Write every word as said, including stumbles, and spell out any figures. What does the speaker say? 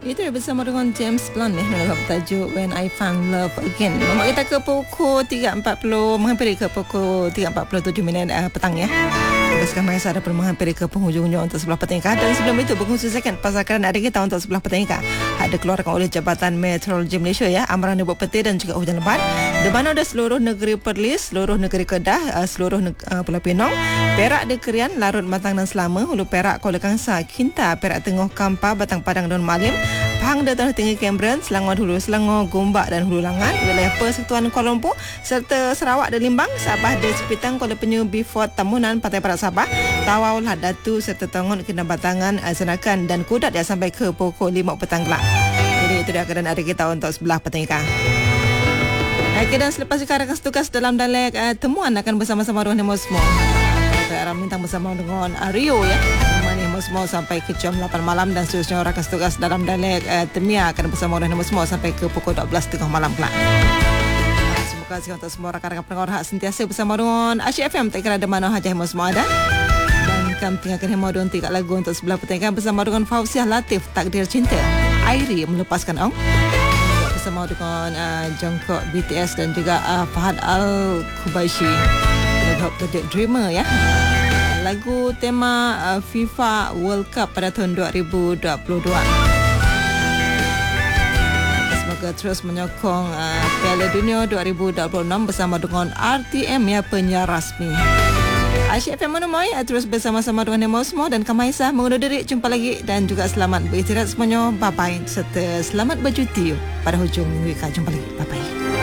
Itu bersama dengan James Blunt ya, dalam tajuk When I Found Love Again. Mama kita ke pukul tiga empat puluh, menghampiri ke pukul tiga empat puluh tujuh minit uh, petang ya. Sekarang Maisa ada pun menghampiri ke penghujungnya untuk sebelah petang. Dan sebelum itu berkongsi second pasal kerana ada kita untuk sebelah petang. Ada keluarkan oleh Jabatan Meteorologi Malaysia ya, amaran nebuk petir dan juga hujan lebat. Di mana ada seluruh negeri Perlis, seluruh negeri Kedah, uh, seluruh neg- uh, Pulau Pinang, Perak, Dekerian, Larut, Matang dan Selama, Hulu Perak, Kuala Kangsar, Kinta, Perak Tengah, Kampar, Batang Padang dan Malim, Pahang dan Tanah Tinggi Cameron, Selangor, Hulu Selangor, Gombak dan Hulu Langat, wilayah Persekutuan Kuala Lumpur serta Sarawak dan Limbang, Sabah dan Sepitang, Kuala Penyu, Beaufort, Tamunan, Pantai Perak Sabah, Tawau, Datu serta Tongon, Kinabatangan, Senakan dan Kudat ya sampai ke pukul lima petang kelak. Jadi itu dia keadaan hari kita untuk sebelah petang. Okay, dan selepas itu rakan tugas dalam dialek uh, temuan akan bersama-sama dengan Nemo Semua. Kita akan minta bersama dengan uh, Rio ya. Nemo Semua sampai ke jam lapan malam dan seterusnya rakan tugas dalam dialek uh, Temia akan bersama dengan Nemo Semua sampai ke pukul dua belas tiga puluh malam kelak. Terima kasih untuk semua rakan-rakan pendengar hak sentiasa bersama dengan Asyik F M. Tak kira ada mana saja Nemo Semua ada. Dan kami tinggalkan Nemo dengan tiga lagu untuk sebelah petang bersama dengan Fauziah Latif, Takdir Cinta, Airi Melepaskan Ong, bersama dengan uh, Jungkook B T S dan juga uh, Fahad Al-Kubaishi lagu The Dreamer ya. Lagu tema uh, FIFA World Cup pada tahun dua ribu dua puluh dua. Semoga terus menyokong uh, Piala Dunia dua ribu dua puluh enam bersama dengan R T M ya, penyiar rasmi. Asyik F M Menemui terus bersama-sama dengan Nemo Semua dan Kamaisa mengundur diri. Jumpa lagi dan juga selamat beristirahat semuanya. Bye-bye serta selamat bercuti pada hujung minggu. Jumpa lagi. Bye-bye.